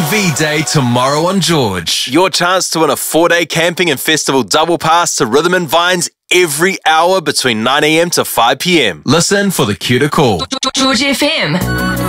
V-Day tomorrow on George. Your chance to win a 4-day camping and festival double pass to Rhythm and Vines every hour between 9 a.m. to 5 p.m. Listen for the cue to call. George FM.